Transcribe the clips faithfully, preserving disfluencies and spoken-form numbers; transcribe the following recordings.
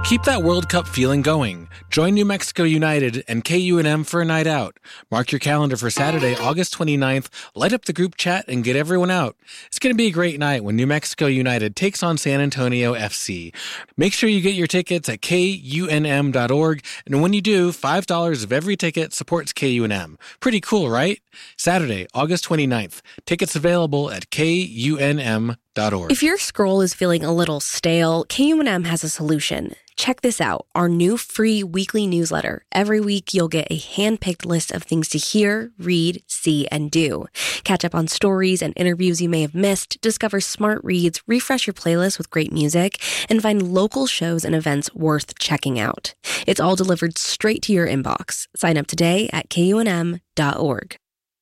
Keep that World Cup feeling going. Join New Mexico United and K U N M for a night out. Mark your calendar for Saturday, August twenty-ninth. Light up the group chat and get everyone out. It's going to be a great night when New Mexico United takes on San Antonio F C. Make sure you get your tickets at K U N M dot org, and when you do, five dollars of every ticket supports K U N M. Pretty cool, right? Saturday, August twenty-ninth. Tickets available at K U N M dot org. If your scroll is feeling a little stale, K U N M has a solution. Check this out, our new free weekly newsletter. Every week, you'll get a hand-picked list of things to hear, read, see, and do. Catch up on stories and interviews you may have missed, discover smart reads, refresh your playlist with great music, and find local shows and events worth checking out. It's all delivered straight to your inbox. Sign up today at K U N M dot org.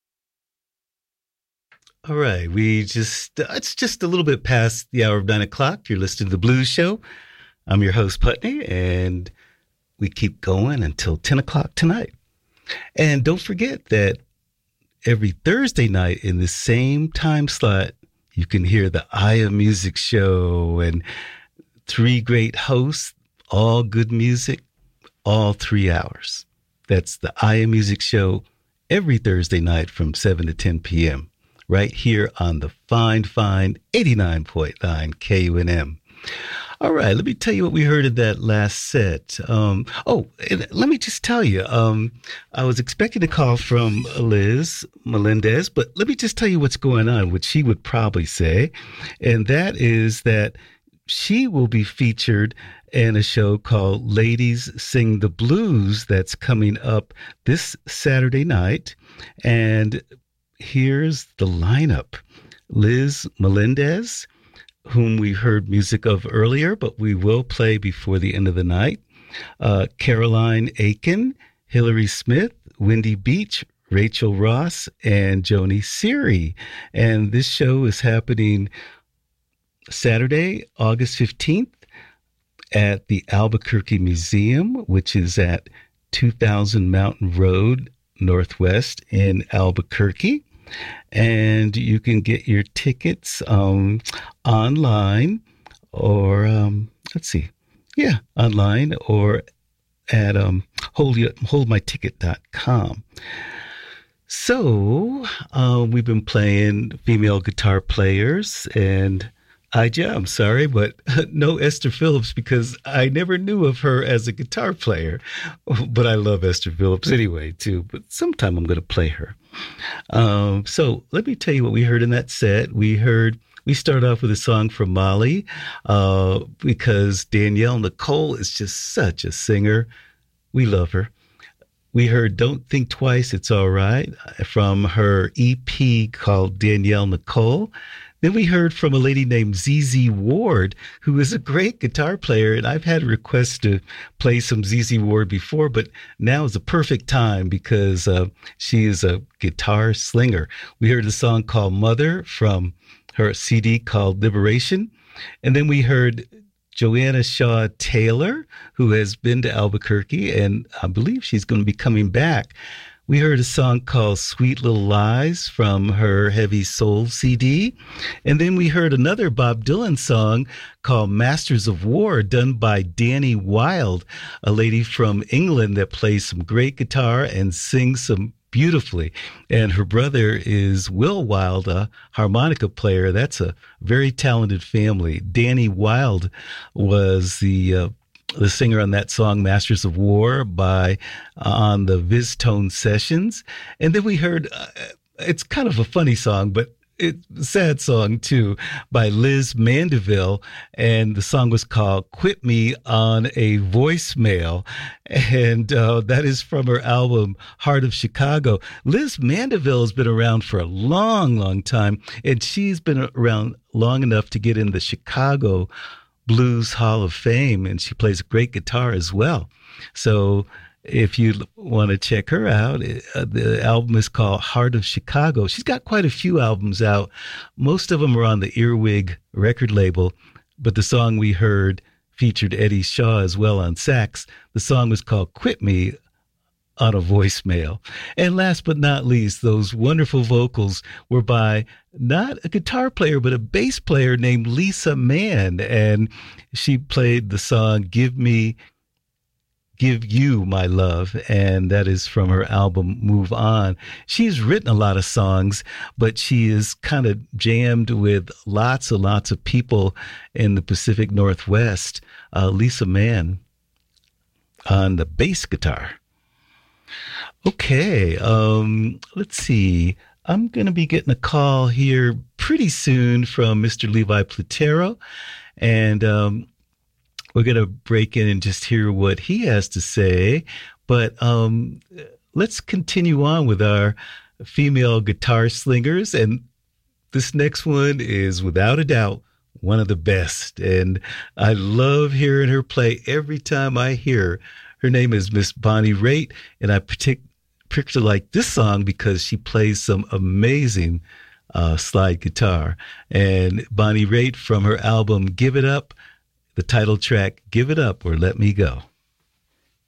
All right, we just, uh, it's just a little bit past the hour of nine o'clock. You're listening to The Blues Show. I'm your host, Putney, and we keep going until ten o'clock tonight. And don't forget that every Thursday night in the same time slot, you can hear the Aya Music Show and three great hosts, all good music, all three hours. That's the Aya Music Show every Thursday night from seven to ten p.m. right here on the fine, fine eighty-nine point nine K U N M. All right, let me tell you what we heard in that last set. Um, oh, and let me just tell you, um, I was expecting a call from Liz Melendez, but let me just tell you what's going on, what she would probably say, and that is that she will be featured in a show called Ladies Sing the Blues that's coming up this Saturday night, and here's the lineup. Liz Melendez, whom we heard music of earlier, but we will play before the end of the night. Uh, Caroline Aiken, Hillary Smith, Wendy Beach, Rachel Ross, and Joni Siri. And this show is happening Saturday, August fifteenth at the Albuquerque Museum, which is at two thousand Mountain Road, Northwest in Albuquerque. And you can get your tickets um, online or, um, let's see, yeah, online or at um, hold, hold my ticket dot com. So uh, we've been playing female guitar players, and I, yeah, I'm sorry, but no Esther Phillips, because I never knew of her as a guitar player. But I love Esther Phillips anyway, too. But sometime I'm going to play her. Um, so let me tell you what we heard in that set. We heard, we started off with a song from Molly uh, because Danielle Nicole is just such a singer. We love her. We heard Don't Think Twice, It's All Right from her E P called Danielle Nicole. Then we heard from a lady named Z Z Ward, who is a great guitar player, and I've had requests to play some Z Z Ward before, but now is the perfect time because uh, she is a guitar slinger. We heard a song called Mother from her C D called Liberation, and then we heard Joanna Shaw Taylor, who has been to Albuquerque, and I believe she's going to be coming back. We heard a song called Sweet Little Lies from her Heavy Soul C D. And then we heard another Bob Dylan song called Masters of War, done by Danny Wilde, a lady from England that plays some great guitar and sings some beautifully. And her brother is Will Wilde, a harmonica player. That's a very talented family. Danny Wilde was the uh, the singer on that song, Masters of War, by uh, on the Viztone Sessions. And then we heard, uh, it's kind of a funny song, but it's a sad song too, by Liz Mandeville. And the song was called Quit Me on a Voicemail. And uh, that is from her album, Heart of Chicago. Liz Mandeville has been around for a long, long time. And she's been around long enough to get in the Chicago Blues Hall of Fame, and she plays great guitar as well. So if you want to check her out, uh, the album is called Heart of Chicago. She's got quite a few albums out. Most of them are on the Earwig record label, but the song we heard featured Eddie Shaw as well on sax. The song was called Quit Me on a voicemail. And last but not least, those wonderful vocals were by not a guitar player, but a bass player named Lisa Mann. And she played the song Give Me, Give You My Love, and that is from her album Move On. She's written a lot of songs, but she is kind of jammed with lots and lots of people in the Pacific Northwest. Uh, Lisa Mann on the bass guitar. Okay, um, let's see. I'm going to be getting a call here pretty soon from Mister Levi Platero, and um, we're going to break in and just hear what he has to say. But um, let's continue on with our female guitar slingers, and this next one is without a doubt one of the best, and I love hearing her play every time I hear her. Her name is Miss Bonnie Raitt, and I partic- particularly like this song because she plays some amazing uh, slide guitar. And Bonnie Raitt, from her album Give It Up, the title track, Give It Up or Let Me Go.